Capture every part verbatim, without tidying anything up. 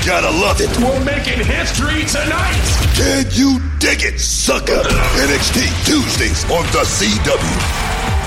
Gotta love it. We're making history tonight. Can you dig it, sucker? N X T Tuesdays on the C W.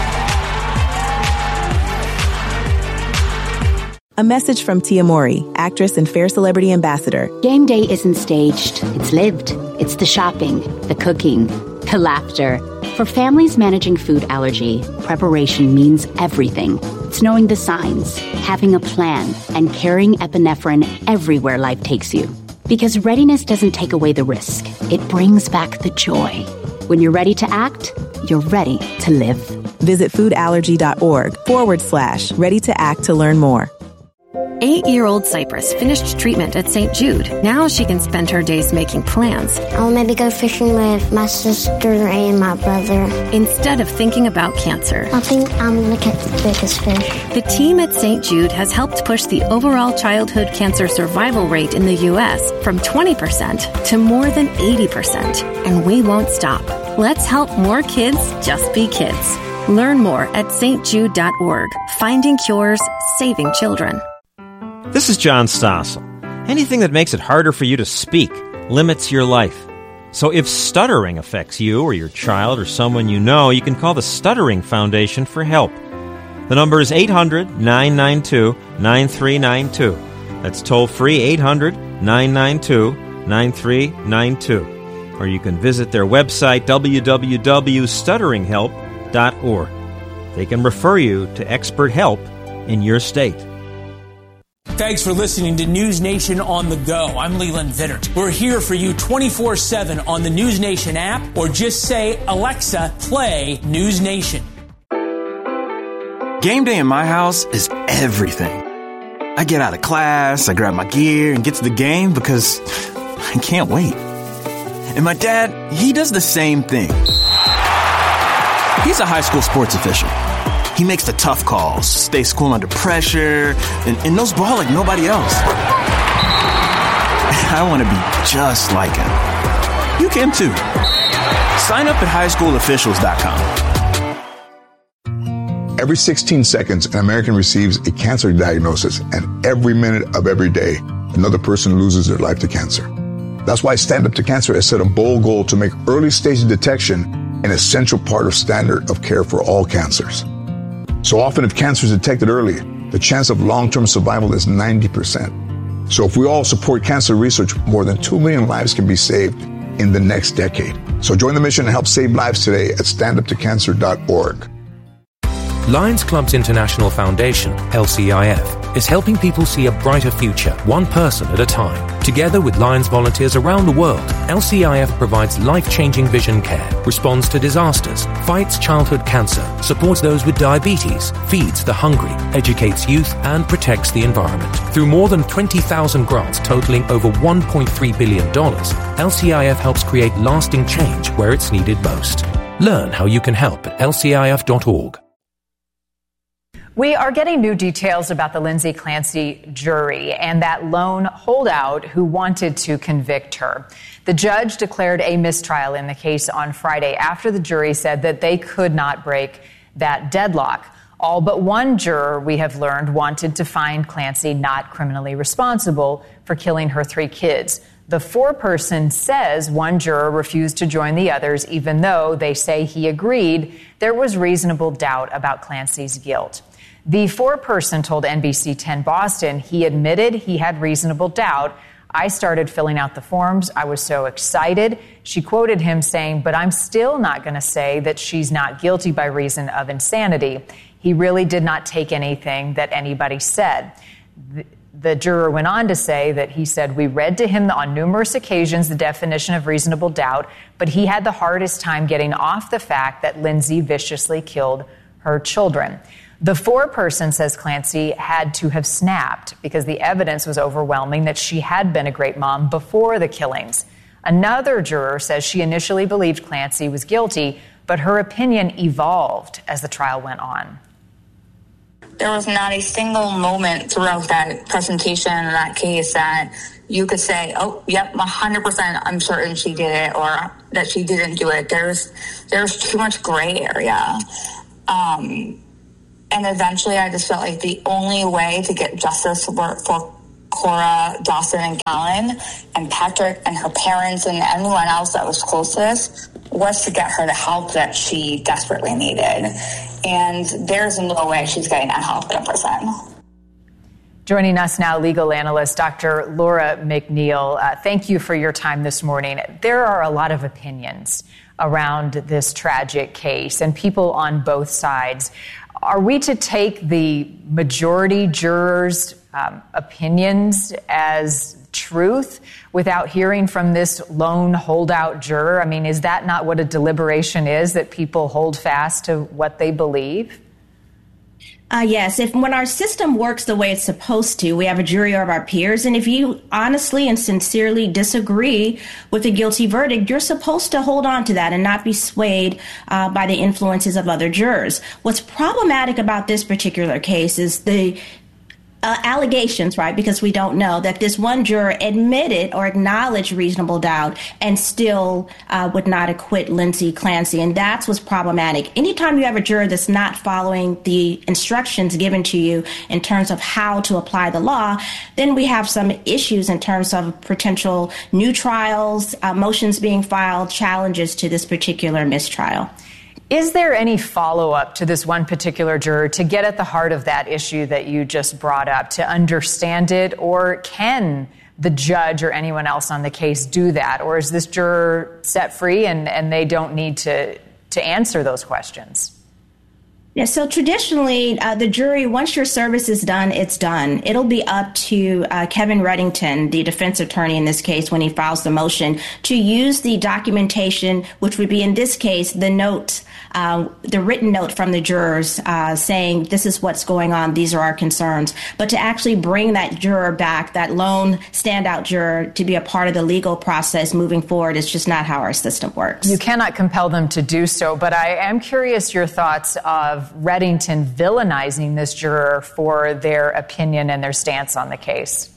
A message from Tia Mori, actress and Fair Celebrity Ambassador. Game day isn't staged. It's lived. It's the shopping, the cooking, the laughter. For families managing food allergy, preparation means everything. It's knowing the signs, having a plan, and carrying epinephrine everywhere life takes you. Because readiness doesn't take away the risk. It brings back the joy. When you're ready to act, you're ready to live. Visit foodallergy.org forward slash ready to act to learn more. Eight-year-old Cypress finished treatment at Saint Jude. Now she can spend her days making plans. I'll maybe go fishing with my sister and my brother. Instead of thinking about cancer. I think I'm going to catch the biggest fish. The team at Saint Jude has helped push the overall childhood cancer survival rate in the U S from twenty percent to more than eighty percent. And we won't stop. Let's help more kids just be kids. Learn more at S T jude dot org. Finding cures, saving children. This is John Stossel. Anything that makes it harder for you to speak limits your life. So if stuttering affects you or your child or someone you know, you can call the Stuttering Foundation for help. The number is eight hundred, nine nine two, nine three nine two. That's toll-free eight hundred, nine nine two, nine three nine two. Or you can visit their website, w w w dot stuttering help dot org. They can refer you to expert help in your state. Thanks for listening to News Nation on the Go. I'm Leland Vittert. We're here for you twenty-four seven on the News Nation app, or just say, Alexa, play News Nation. Game day in my house is everything. I get out of class, I grab my gear, and get to the game because I can't wait. And my dad, he does the same thing. He's a high school sports official. He makes the tough calls, stays cool under pressure, and, and knows ball like nobody else. I want to be just like him. You can too. Sign up at high school officials dot com. Every sixteen seconds, an American receives a cancer diagnosis, and every minute of every day, another person loses their life to cancer. That's why Stand Up to Cancer has set a bold goal to make early stage detection an essential part of standard of care for all cancers. So often, if cancer is detected early, the chance of long-term survival is ninety percent. So if we all support cancer research, more than two million lives can be saved in the next decade. So join the mission and help save lives today at stand up to cancer dot org. Lions Clubs International Foundation, L C I F, is helping people see a brighter future, one person at a time. Together with Lions volunteers around the world, L C I F provides life-changing vision care, responds to disasters, fights childhood cancer, supports those with diabetes, feeds the hungry, educates youth, and protects the environment. Through more than twenty thousand grants totaling over one point three billion dollars, L C I F helps create lasting change where it's needed most. Learn how you can help at L C I F dot org. We are getting new details about the Lindsay Clancy jury and that lone holdout who wanted to convict her. The judge declared a mistrial in the case on Friday after the jury said that they could not break that deadlock. All but one juror, we have learned, wanted to find Clancy not criminally responsible for killing her three kids. The foreperson says one juror refused to join the others, even though they say he agreed there was reasonable doubt about Clancy's guilt. The foreperson told N B C ten Boston he admitted he had reasonable doubt. I started filling out the forms. I was so excited. She quoted him saying, but I'm still not going to say that she's not guilty by reason of insanity. He really did not take anything that anybody said. The, the juror went on to say that he said, we read to him on numerous occasions the definition of reasonable doubt, but he had the hardest time getting off the fact that Lindsay viciously killed her children. The foreperson says Clancy had to have snapped because the evidence was overwhelming that she had been a great mom before the killings. Another juror says she initially believed Clancy was guilty, but her opinion evolved as the trial went on. There was not a single moment throughout that presentation in that case that you could say, oh, yep, one hundred percent I'm certain she did it or that she didn't do it. There's, there's too much gray area. Um... And eventually I just felt like the only way to get justice for, for Cora, Dawson, and Callan, and Patrick and her parents and anyone else that was closest, was to get her the help that she desperately needed. And there's no way she's getting that help in prison. Joining us now, legal analyst Doctor Laura McNeil. Uh, thank you for your time this morning. There are a lot of opinions around this tragic case and people on both sides. Are we to take the majority jurors' um, opinions as truth without hearing from this lone holdout juror? I mean, is that not what a deliberation is, that people hold fast to what they believe? Uh, yes, if when our system works the way it's supposed to, we have a jury of our peers. And if you honestly and sincerely disagree with a guilty verdict, you're supposed to hold on to that and not be swayed uh, by the influences of other jurors. What's problematic about this particular case is the Uh, allegations, right, because we don't know, that this one juror admitted or acknowledged reasonable doubt and still uh, would not acquit Lindsay Clancy. And that's what's problematic. Anytime you have a juror that's not following the instructions given to you in terms of how to apply the law, then we have some issues in terms of potential new trials, uh, motions being filed, challenges to this particular mistrial. Is there any follow-up to this one particular juror to get at the heart of that issue that you just brought up, to understand it, or can the judge or anyone else on the case do that? Or is this juror set free and, and they don't need to, to answer those questions? Yeah, so traditionally, uh, the jury, once your service is done, it's done. It'll be up to uh, Kevin Reddington, the defense attorney in this case, when he files the motion, to use the documentation, which would be in this case, the note, uh, the written note from the jurors uh, saying this is what's going on, these are our concerns. But to actually bring that juror back, that lone standout juror, to be a part of the legal process moving forward, is just not how our system works. You cannot compel them to do so, but I am curious your thoughts of Reddington villainizing this juror for their opinion and their stance on the case.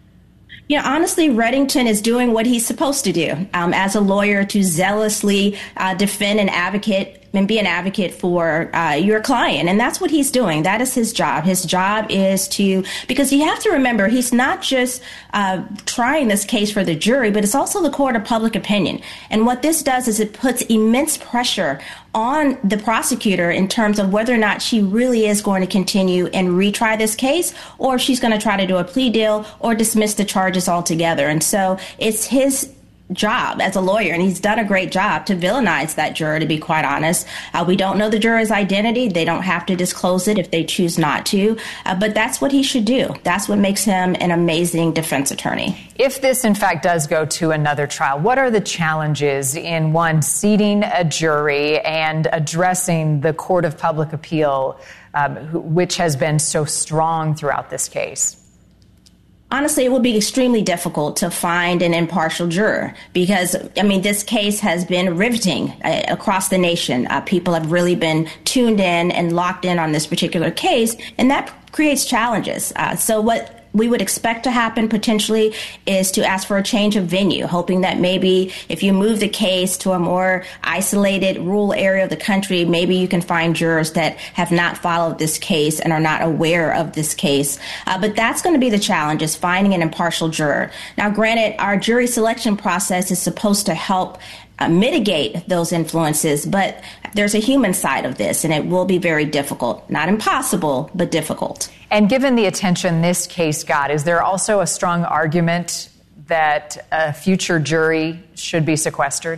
You know, honestly, Reddington is doing what he's supposed to do um, as a lawyer, to zealously uh, defend and advocate and be an advocate for uh, your client. And that's what he's doing. That is his job. His job is to, because you have to remember, he's not just uh, trying this case for the jury, but it's also the court of public opinion. And what this does is it puts immense pressure on the prosecutor in terms of whether or not she really is going to continue and retry this case, or if she's going to try to do a plea deal or dismiss the charges altogether. And so it's his job as a lawyer, and he's done a great job to villainize that juror, to be quite honest. Uh, we don't know the juror's identity. They don't have to disclose it if they choose not to, uh, but that's what he should do. That's what makes him an amazing defense attorney. If this, in fact, does go to another trial, what are the challenges in, one, seating a jury and addressing the Court of Public Appeal, um, which has been so strong throughout this case? Honestly, it would be extremely difficult to find an impartial juror because, I mean, this case has been riveting uh, across the nation. Uh, people have really been tuned in and locked in on this particular case, and that creates challenges. Uh, so what we would expect to happen potentially is to ask for a change of venue, hoping that maybe if you move the case to a more isolated rural area of the country, maybe you can find jurors that have not followed this case and are not aware of this case. Uh, but that's going to be the challenge, is finding an impartial juror. Now, granted, our jury selection process is supposed to help Uh, mitigate those influences, but there's a human side of this, and it will be very difficult. Not impossible, but difficult. And given the attention this case got, is there also a strong argument that a future jury should be sequestered?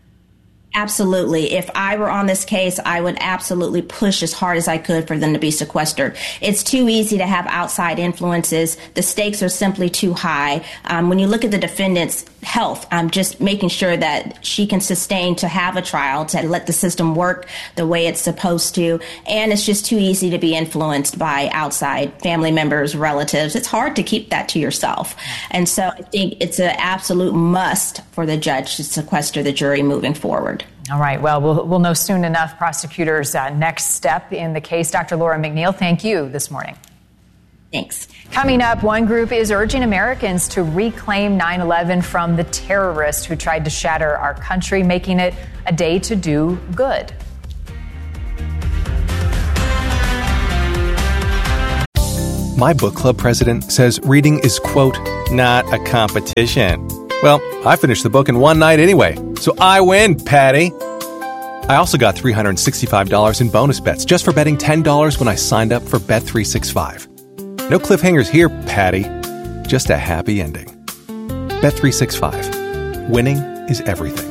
Absolutely. If I were on this case, I would absolutely push as hard as I could for them to be sequestered. It's too easy to have outside influences. The stakes are simply too high. Um, when you look at the defendant's health, I'm just making sure that she can sustain to have a trial, to let the system work the way it's supposed to. And it's just too easy to be influenced by outside family members, relatives. It's hard to keep that to yourself. And so I think it's an absolute must for the judge to sequester the jury moving forward. All right. Well, we'll, we'll know soon enough prosecutors' uh, next step in the case. Doctor Laura McNeil, thank you this morning. Thanks. Coming up, one group is urging Americans to reclaim nine eleven from the terrorists who tried to shatter our country, making it a day to do good. My book club president says reading is, quote, not a competition. Well, I finished the book in one night anyway, so I win, Patty. I also got three hundred sixty-five dollars in bonus bets just for betting ten dollars when I signed up for Bet three sixty-five. No cliffhangers here, Patty. Just a happy ending. Bet three sixty-five. Winning is everything.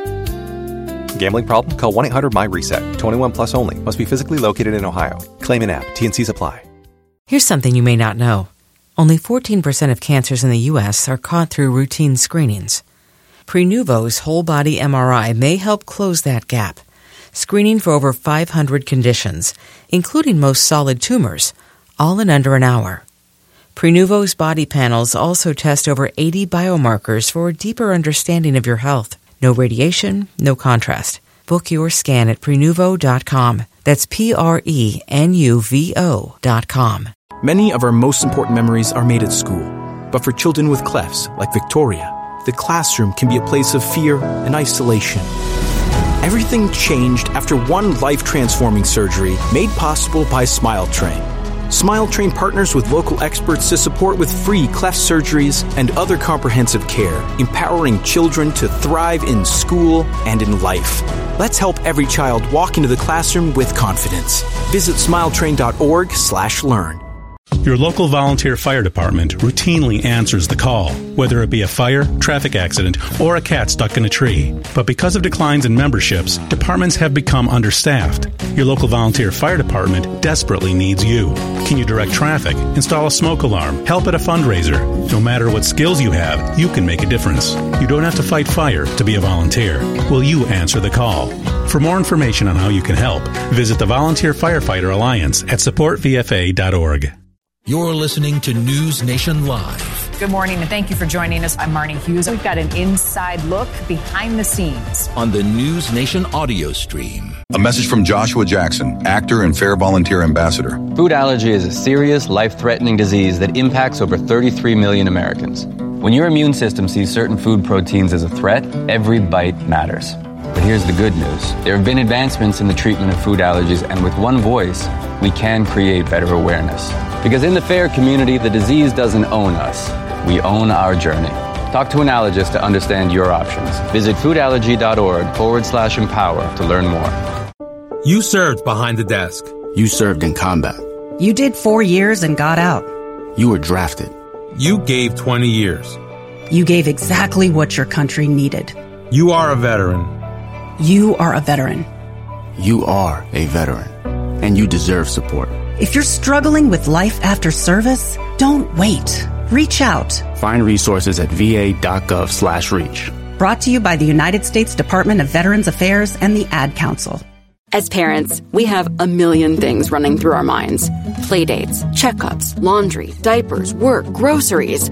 Gambling problem? Call one eight hundred my reset. twenty-one plus only. Must be physically located in Ohio. Claim in app. T and C's apply. Here's something you may not know. Only fourteen percent of cancers in the U S are caught through routine screenings. Prenuvo's whole-body M R I may help close that gap, screening for over five hundred conditions, including most solid tumors, all in under an hour. Prenuvo's body panels also test over eighty biomarkers for a deeper understanding of your health. No radiation, no contrast. Book your scan at Prenuvo dot com. That's P R E N U V O dot com. Many of our most important memories are made at school. But for children with clefts, like Victoria, the classroom can be a place of fear and isolation. Everything changed after one life-transforming surgery made possible by SmileTrain. SmileTrain partners with local experts to support with free cleft surgeries and other comprehensive care, empowering children to thrive in school and in life. Let's help every child walk into the classroom with confidence. Visit smiletrain.org slash learn. Your local volunteer fire department routinely answers the call, whether it be a fire, traffic accident, or a cat stuck in a tree. But because of declines in memberships, departments have become understaffed. Your local volunteer fire department desperately needs you. Can you direct traffic, install a smoke alarm, help at a fundraiser? No matter what skills you have, you can make a difference. You don't have to fight fire to be a volunteer. Will you answer the call? For more information on how you can help, visit the Volunteer Firefighter Alliance at support v f a dot org. You're listening to News Nation Live. Good morning, and thank you for joining us. I'm Marnie Hughes. We've got an inside look behind the scenes on the News Nation audio stream. A message from Joshua Jackson, actor and Fair Volunteer Ambassador. Food allergy is a serious, life-threatening disease that impacts over thirty-three million Americans. When your immune system sees certain food proteins as a threat, every bite matters. But here's the good news. There have been advancements in the treatment of food allergies, and with one voice, we can create better awareness. Because in the FAIR community, the disease doesn't own us. We own our journey. Talk to an allergist to understand your options. Visit foodallergy.org forward slash empower to learn more. You served behind the desk. You served in combat. You did four years and got out. You were drafted. You gave twenty years. You gave exactly what your country needed. You are a veteran. You are a veteran. You are a veteran. And you deserve support. If you're struggling with life after service, don't wait. Reach out. Find resources at va.gov slash reach. Brought to you by the United States Department of Veterans Affairs and the Ad Council. As parents, we have a million things running through our minds. Playdates, checkups, laundry, diapers, work, groceries.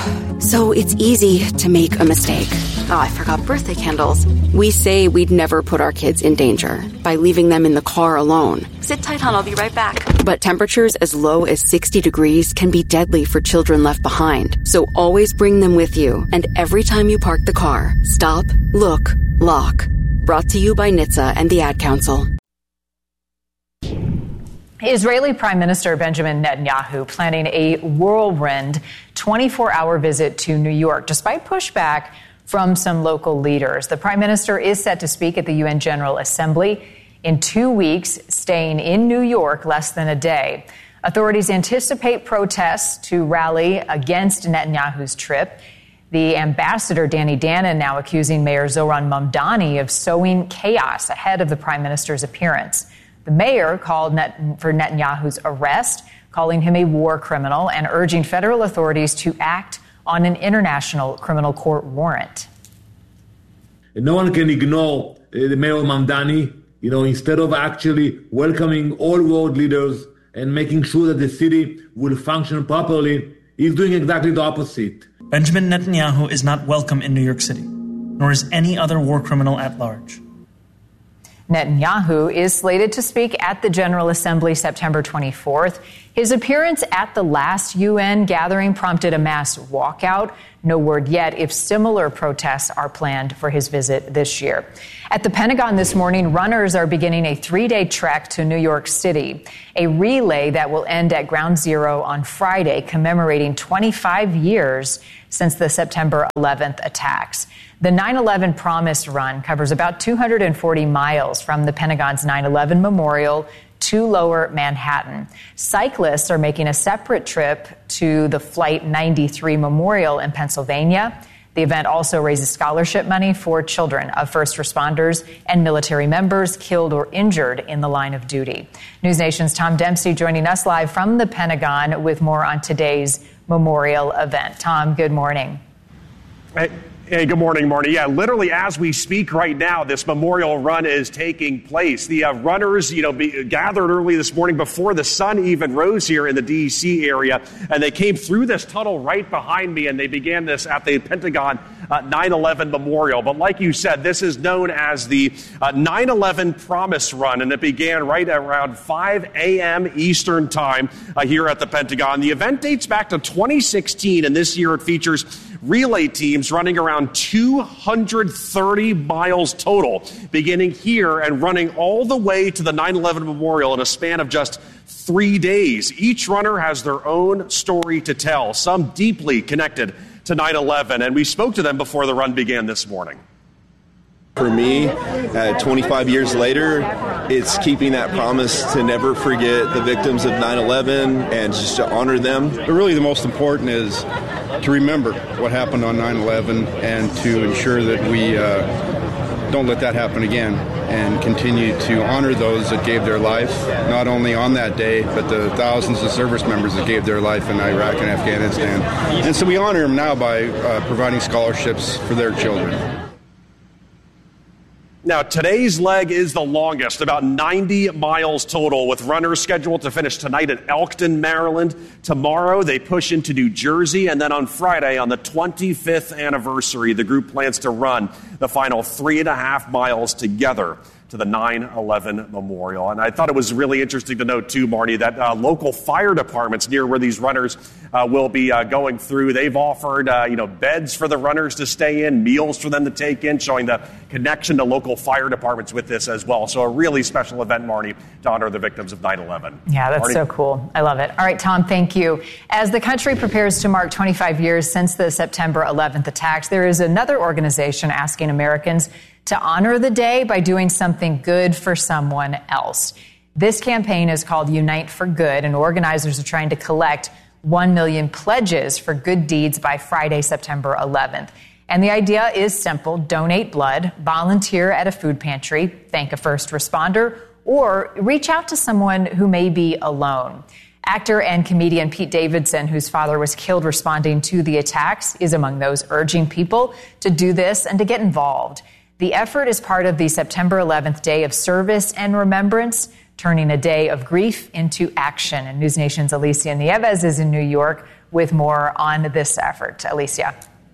So it's easy to make a mistake. Oh, I forgot birthday candles. We say we'd never put our kids in danger by leaving them in the car alone. Sit tight, hon, I'll be right back. But temperatures as low as sixty degrees can be deadly for children left behind. So always bring them with you. And every time you park the car, stop, look, lock. Brought to you by N H T S A and the Ad Council. Israeli Prime Minister Benjamin Netanyahu planning a whirlwind twenty-four hour visit to New York, despite pushback from some local leaders. The Prime Minister is set to speak at the U N General Assembly in two weeks, staying in New York less than a day. Authorities anticipate protests to rally against Netanyahu's trip. The ambassador, Danny Danon, now accusing Mayor Zohran Mamdani of sowing chaos ahead of the Prime Minister's appearance. The mayor called Net- for Netanyahu's arrest, calling him a war criminal and urging federal authorities to act on an international criminal court warrant. No one can ignore uh, the mayor Mamdani. You know, instead of actually welcoming all world leaders and making sure that the city will function properly, he's doing exactly the opposite. Benjamin Netanyahu is not welcome in New York City, nor is any other war criminal at large. Netanyahu is slated to speak at the General Assembly September twenty-fourth. His appearance at the last U N gathering prompted a mass walkout. No word yet if similar protests are planned for his visit this year. At the Pentagon this morning, runners are beginning a three-day trek to New York City, a relay that will end at Ground Zero on Friday, commemorating twenty-five years since the September eleventh attacks. The nine eleven Promise Run covers about two hundred forty miles from the Pentagon's nine eleven Memorial to Lower Manhattan. Cyclists are making a separate trip to the Flight ninety-three Memorial in Pennsylvania. The event also raises scholarship money for children of first responders and military members killed or injured in the line of duty. News Nation's Tom Dempsey joining us live from the Pentagon with more on today's memorial event. Tom, good morning. Hey. Hey, good morning, Marty. Yeah, literally as we speak right now, this memorial run is taking place. The uh, runners, you know, be, gathered early this morning before the sun even rose here in the D C area, and they came through this tunnel right behind me, and they began this at the Pentagon uh, nine eleven Memorial. But like you said, this is known as the uh, nine eleven Promise Run, and it began right around five a.m. Eastern Time uh, here at the Pentagon. The event dates back to twenty sixteen, and this year it features relay teams running around two hundred thirty miles total, beginning here and running all the way to the nine eleven Memorial in a span of just three days. Each runner has their own story to tell, some deeply connected to nine eleven, and we spoke to them before the run began this morning. For me, uh, twenty-five years later, it's keeping that promise to never forget the victims of nine eleven and just to honor them. But really the most important is to remember what happened on nine eleven and to ensure that we uh, don't let that happen again and continue to honor those that gave their life, not only on that day, but the thousands of service members that gave their life in Iraq and Afghanistan. And so we honor them now by uh, providing scholarships for their children. Now, today's leg is the longest, about ninety miles total, with runners scheduled to finish tonight at Elkton, Maryland. Tomorrow, they push into New Jersey, and then on Friday, on the twenty-fifth anniversary, the group plans to run the final three and a half miles together to the nine eleven Memorial. And I thought it was really interesting to note, too, Marty, that uh, local fire departments near where these runners uh, will be uh, going through, they've offered, uh, you know, beds for the runners to stay in, meals for them to take in, showing the connection to local fire departments with this as well. So a really special event, Marty, to honor the victims of nine eleven. Yeah, that's Marty? So cool. I love it. All right, Tom, thank you. As the country prepares to mark twenty-five years since the September eleventh attacks, there is another organization asking Americans to honor the day by doing something good for someone else. This campaign is called Unite for Good, and organizers are trying to collect one million pledges for good deeds by Friday, September eleventh. And the idea is simple: donate blood, volunteer at a food pantry, thank a first responder, or reach out to someone who may be alone. Actor and comedian Pete Davidson, whose father was killed responding to the attacks, is among those urging people to do this and to get involved. The effort is part of the September eleventh Day of Service and Remembrance, turning a day of grief into action. And News Nation's Alicia Nieves is in New York with more on this effort. Alicia.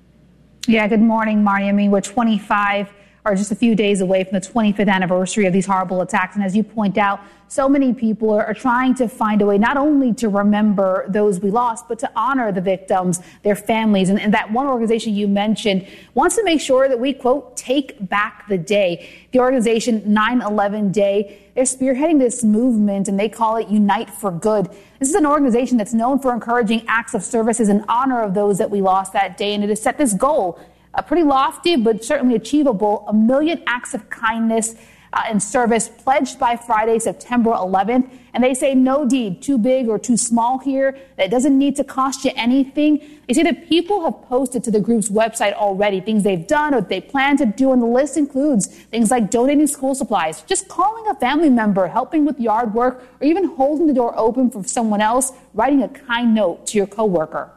Yeah, good morning, Marty. I mean, we're twenty-five or just a few days away from the twenty-fifth anniversary of these horrible attacks. And as you point out, so many people are, are trying to find a way not only to remember those we lost, but to honor the victims, their families. And, and that one organization you mentioned wants to make sure that we, quote, take back the day. The organization nine eleven Day, they're spearheading this movement, and they call it Unite for Good. This is an organization that's known for encouraging acts of services in honor of those that we lost that day, and it has set this goal, uh, pretty lofty but certainly achievable, a million acts of kindness Uh, and service pledged by Friday, September eleventh. And they say no deed too big or too small here, that doesn't need to cost you anything. They say that people have posted to the group's website already things they've done or they plan to do, and the list includes things like donating school supplies, just calling a family member, helping with yard work, or even holding the door open for someone else, writing a kind note to your coworker.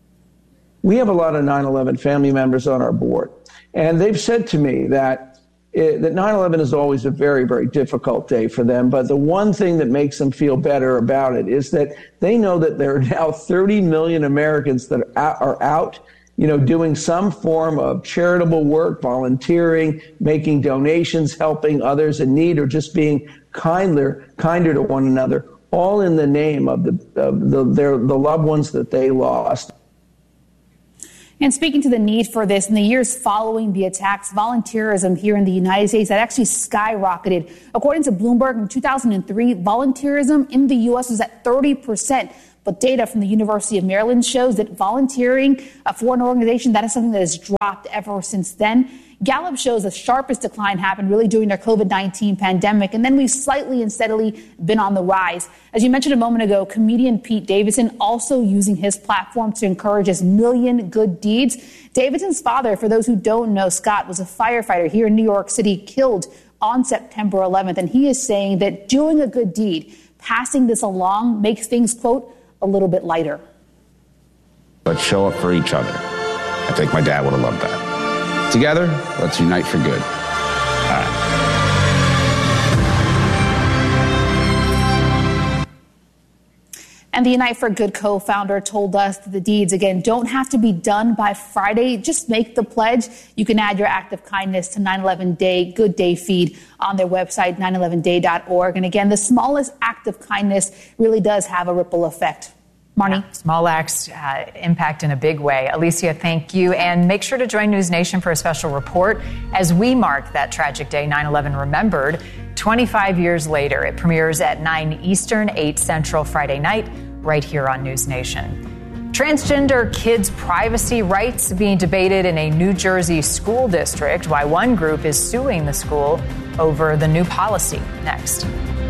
We have a lot of nine eleven family members on our board, and they've said to me that It, that nine eleven is always a very, very difficult day for them. But the one thing that makes them feel better about it is that they know that there are now thirty million Americans that are out, you know, doing some form of charitable work, volunteering, making donations, helping others in need, or just being kinder, kinder to one another all in the name of the of the their the loved ones that they lost. And speaking to the need for this, in the years following the attacks, volunteerism here in the United States had actually skyrocketed. According to Bloomberg, in two thousand three, volunteerism in the U S was at thirty percent. But data from the University of Maryland shows that volunteering for an organization, that is something that has dropped ever since then. Gallup shows the sharpest decline happened really during the COVID nineteen pandemic, and then we've slightly and steadily been on the rise. As you mentioned a moment ago, comedian Pete Davidson also using his platform to encourage his million good deeds. Davidson's father, for those who don't know, Scott, was a firefighter here in New York City, killed on September eleventh, and he is saying that doing a good deed, passing this along, makes things, quote, a little bit lighter. Let's show up for each other. I think my dad would have loved that. Together, let's unite for good. All right. And the Unite for Good co-founder told us that the deeds, again, don't have to be done by Friday. Just make the pledge. You can add your act of kindness to nine eleven Day Good Day feed on their website, nine eleven day dot org. And again, the smallest act of kindness really does have a ripple effect. Marnie? Yeah, small acts uh, impact in a big way. Alicia, thank you. And make sure to join News Nation for a special report as we mark that tragic day, nine eleven Remembered. twenty-five years later, it premieres at nine Eastern, eight Central Friday night, right here on News Nation. Transgender kids' privacy rights being debated in a New Jersey school district. Why one group is suing the school over the new policy. Next.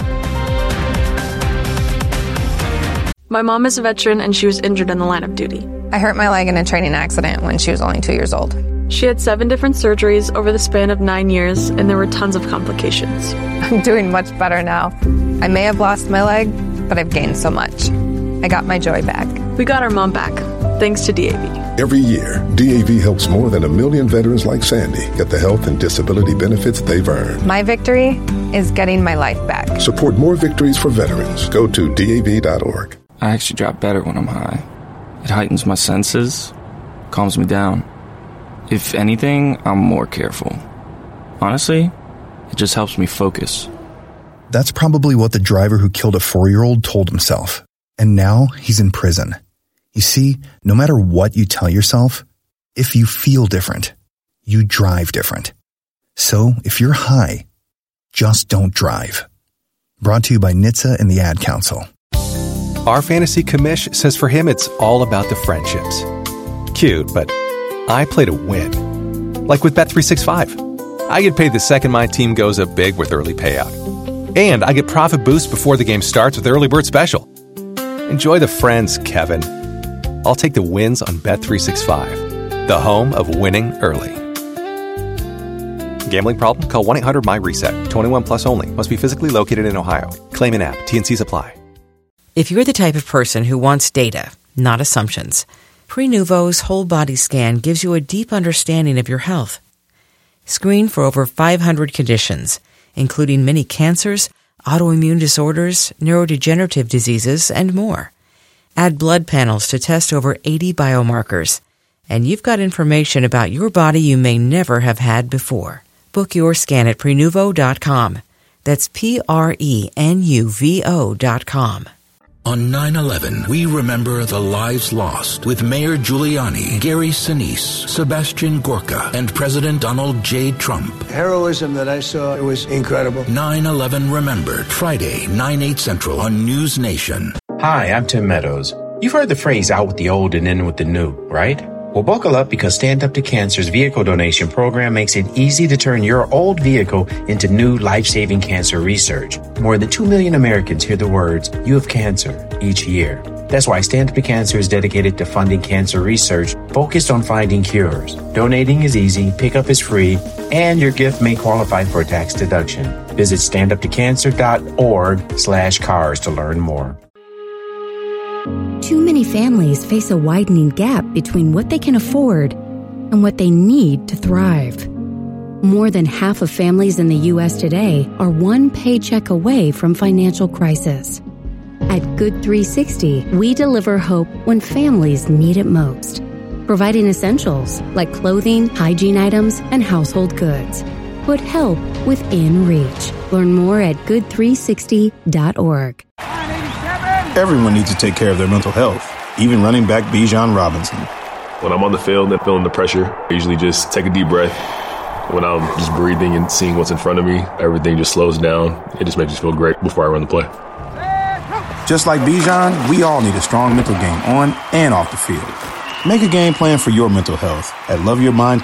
My mom is a veteran and she was injured in the line of duty. I hurt my leg in a training accident when she was only two years old. She had seven different surgeries over the span of nine years, and there were tons of complications. I'm doing much better now. I may have lost my leg, but I've gained so much. I got my joy back. We got our mom back, thanks to D A V. Every year, D A V helps more than a million veterans like Sandy get the health and disability benefits they've earned. My victory is getting my life back. Support more victories for veterans. Go to D A V dot org. I actually drop better when I'm high. It heightens my senses, calms me down. If anything, I'm more careful. Honestly, it just helps me focus. That's probably what the driver who killed a four-year-old told himself. And now he's in prison. You see, no matter what you tell yourself, if you feel different, you drive different. So if you're high, just don't drive. Brought to you by N H T S A and the Ad Council. Our fantasy commish says for him it's all about the friendships. Cute, but I play to win. Like with Bet three sixty-five. I get paid the second my team goes up big with early payout. And I get profit boost before the game starts with Early Bird Special. Enjoy the friends, Kevin. I'll take the wins on Bet three sixty-five, the home of winning early. Gambling problem? Call one eight hundred my reset. twenty-one plus only. Must be physically located in Ohio. Claim an app. T N Cs apply. If you're the type of person who wants data, not assumptions, Prenuvo's whole body scan gives you a deep understanding of your health. Screen for over five hundred conditions, including many cancers, autoimmune disorders, neurodegenerative diseases, and more. Add blood panels to test over eighty biomarkers, and you've got information about your body you may never have had before. Book your scan at Prenuvo dot com. That's P R E N U V O dot com. On nine eleven, we remember the lives lost with Mayor Giuliani, Gary Sinise, Sebastian Gorka, and President Donald J. Trump. Heroism that I saw, it was incredible. nine eleven Remembered, Friday, nine, eight Central on News Nation. Hi, I'm Tim Meadows. You've heard the phrase out with the old and in with the new, right? Well, buckle up because Stand Up to Cancer's vehicle donation program makes it easy to turn your old vehicle into new life-saving cancer research. More than two million Americans hear the words, "You have cancer," each year. That's why Stand Up to Cancer is dedicated to funding cancer research focused on finding cures. Donating is easy, pickup is free, and your gift may qualify for a tax deduction. Visit stand up to cancer dot org slash cars to learn more. Too many families face a widening gap between what they can afford and what they need to thrive. More than half of families in the U S today are one paycheck away from financial crisis. At Good three sixty, we deliver hope when families need it most, providing essentials like clothing, hygiene items, and household goods. Put help within reach. Learn more at good three sixty dot org. Everyone needs to take care of their mental health, even running back Bijan Robinson. When I'm on the field and feeling the pressure, I usually just take a deep breath. When I'm just breathing and seeing what's in front of me, everything just slows down. It just makes me feel great before I run the play. Just like Bijan, we all need a strong mental game on and off the field. Make a game plan for your mental health at Love Your Mind